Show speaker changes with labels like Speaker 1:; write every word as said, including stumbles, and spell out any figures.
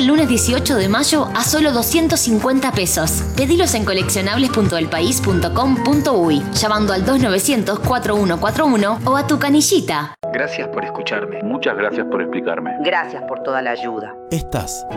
Speaker 1: el lunes dieciocho de mayo a solo doscientos cincuenta pesos. Pedilos en coleccionables punto el país punto com punto uy, llamando al dos novecientos, cuatro uno cuatro uno o a tu canillita.
Speaker 2: Gracias por escucharme.
Speaker 3: Muchas gracias por explicarme.
Speaker 4: Gracias por toda la ayuda.
Speaker 5: Estás